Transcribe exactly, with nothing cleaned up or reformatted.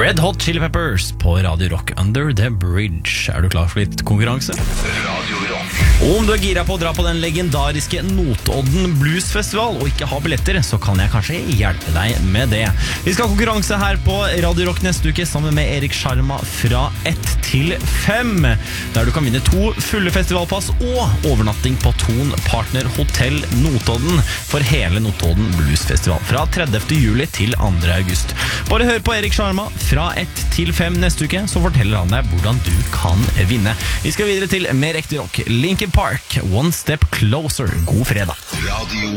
Red Hot Chili Peppers på Radio Rock Under the Bridge. Er du klar for litt konkurranse? Radio Rock. Og om du er gira på å dra på den legendariske Notodden Bluesfestival og ikke ha billetter, så kan jeg kanskje hjelpe deg med det. Vi skal ha konkurranse her på Radio Rock neste uke sammen med Erik Sharma fra ett til fem, der du kan vinne to fulle festivalpass og overnatting på Thon Partner Hotel Notodden for hele Notodden Bluesfestival fra tredivte juli til andre august. Bare hør på Erik Sharma fra ett til fem neste uke, så forteller han deg hvordan du kan vinne. Vi skal videre til mer ekte rock. Linkin Park, One Step Closer. God fredag. Radio